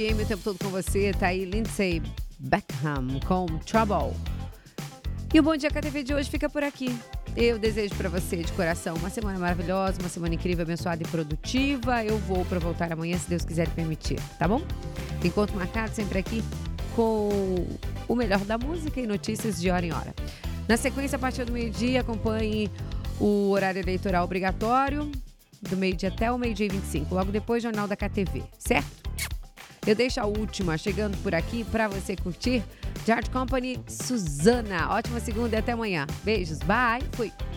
O tempo todo com você, tá aí Lindsey Beckham com Trouble. E o Bom Dia KTV de hoje fica por aqui. Eu desejo pra você de coração uma semana maravilhosa, uma semana incrível, abençoada e produtiva. Eu vou pra voltar amanhã, se Deus quiser e permitir, tá bom? Encontro marcado sempre aqui com o melhor da música e notícias de hora em hora. Na sequência, a partir do meio-dia, acompanhe o horário eleitoral obrigatório, do meio-dia até o meio-dia e 25. Logo depois, Jornal da KTV, certo? Eu deixo a última chegando por aqui para você curtir. George Company, Suzana. Ótima segunda e até amanhã. Beijos, bye, fui.